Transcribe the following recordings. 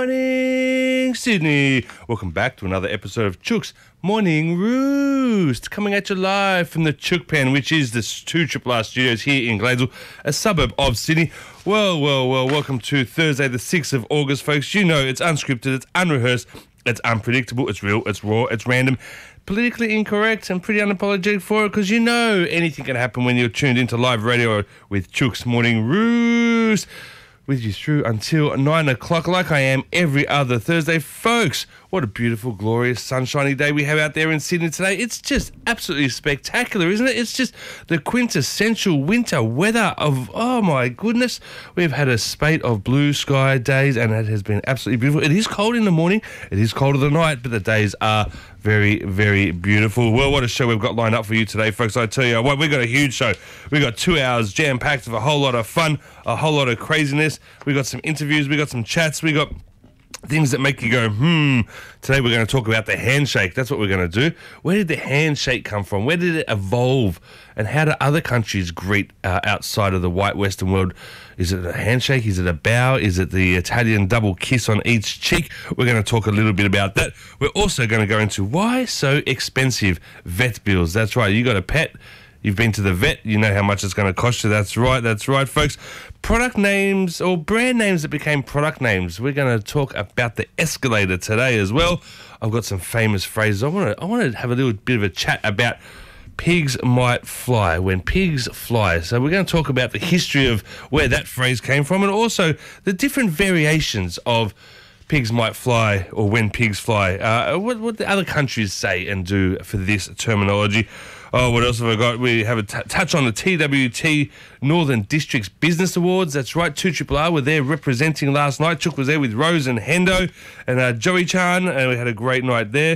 morning, Sydney. Welcome back to another episode of Chook's Morning Roost, coming at you live from the Chook Pen, which is the 2RRR studios here in Gladesville, a suburb of Sydney. Well, welcome to Thursday the 6th of August, folks. You know it's unscripted, it's unrehearsed, it's unpredictable, it's real, it's raw, it's random, politically incorrect, and pretty unapologetic for it, because you know anything can happen when you're tuned into live radio with Chook's Morning Roost. With you through until 9 o'clock, like I am every other Thursday. Folks, what a beautiful, glorious, sunshiny day we have out there in Sydney today. It's just absolutely spectacular, isn't it? It's just the quintessential winter weather of, oh my goodness. We've had a spate of blue sky days, and it has been absolutely beautiful. It is cold in the morning, it is cold in the night, but the days are very, very beautiful. Well, what a show we've got lined up for you today, folks. I tell you what, we've got a huge show. We've got 2 hours jam-packed of a whole lot of fun, a whole lot of craziness. We've got some interviews, we've got some chats, we got things that make you go, Today we're going to talk about the handshake. That's what we're going to do. Where did the handshake come from? Where did it evolve? And how do other countries greet outside of the white Western world? Is it a handshake? Is it a bow? Is it the Italian double kiss on each cheek? We're going to talk a little bit about that. We're also going to go into why so expensive vet bills. That's right. You got a pet. You've been to the vet, you know how much it's going to cost you. That's right, folks. Product names or brand names that became product names. We're going to talk about the escalator today as well. I've got some famous phrases. I want to have a little bit of a chat about pigs might fly, when pigs fly. So we're going to talk about the history of where that phrase came from, and also the different variations of pigs might fly or when pigs fly. What the other countries say and do for this terminology. Oh, what else have I got? We have a touch on the TWT Northern Districts Business Awards. That's right, 2RRR were there representing last night. Chook was there with Rose and Hendo and Joey Chan, and we had a great night there.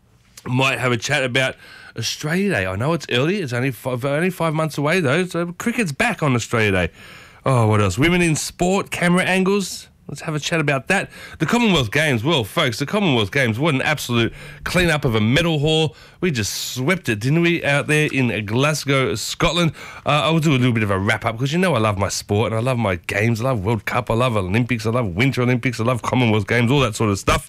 Might have a chat about Australia Day. I know it's early. It's only 5 months away, though, so cricket's back on Australia Day. Oh, what else? Women in sport, camera angles. Let's have a chat about that. The Commonwealth Games. Well, folks, the Commonwealth Games, what an absolute clean-up of a medal haul. We just swept it, didn't we, out there in Glasgow, Scotland. I will do a little bit of a wrap-up because you know I love my sport and I love my games. I love World Cup, I love Olympics, I love Winter Olympics, I love Commonwealth Games, all that sort of stuff.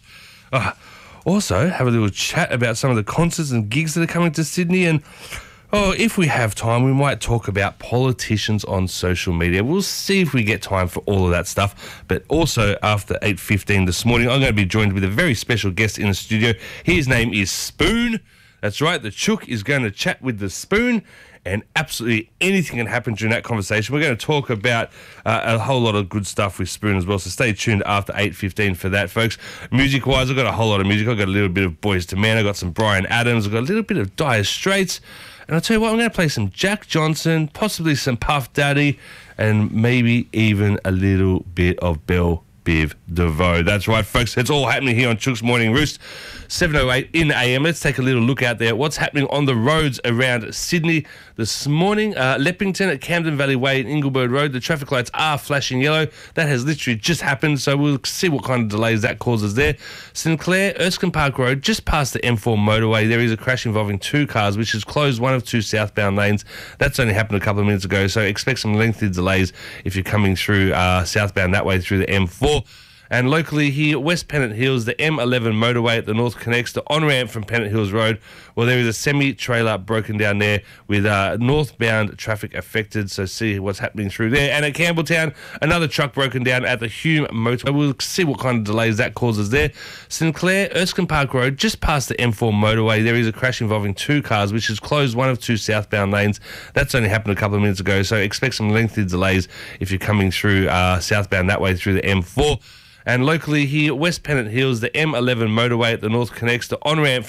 Also, have a little chat about some of the concerts and gigs that are coming to Sydney, and if we have time, we might talk about politicians on social media. We'll see if we get time for all of that stuff. But also, after 8:15 this morning, I'm going to be joined with a very special guest in the studio. His name is Spoon. That's right, the Chook is going to chat with the Spoon, and absolutely anything can happen during that conversation. We're going to talk about a whole lot of good stuff with Spoon as well, so stay tuned after 8:15 for that, folks. Music-wise, I've got a whole lot of music. I've got a little bit of Boys to Men. I've got some Bryan Adams. I've got a little bit of Dire Straits. And I'll tell you what, I'm going to play some Jack Johnson, possibly some Puff Daddy, and maybe even a little bit of Belle Biv DeVoe. That's right, folks. It's all happening here on Chook's Morning Roost, 7:08 in the AM. Let's take a little look out there. What's happening on the roads around Sydney this morning? Leppington at Camden Valley Way and Inglebird Road. The traffic lights are flashing yellow. That has literally just happened, so we'll see what kind of delays that causes there. St Clair, Erskine Park Road, just past the M4 motorway. There is a crash involving two cars, which has closed one of two southbound lanes. That's only happened a couple of minutes ago, so expect some lengthy delays if you're coming through southbound that way through the M4. And locally here, West Pennant Hills, the M11 motorway at the North connects the on-ramp from Pennant Hills Road. Well, there is a semi-trailer broken down there with northbound traffic affected, so see what's happening through there. And at Campbelltown, another truck broken down at the Hume motorway. We'll see what kind of delays that causes there. St Clair, Erskine Park Road, just past the M4 motorway. There is a crash involving two cars, which has closed one of two southbound lanes. That's only happened a couple of minutes ago, so expect some lengthy delays if you're coming through southbound that way through the M4. And locally here, West Pennant Hills, the M11 motorway at the North connects the on-ramp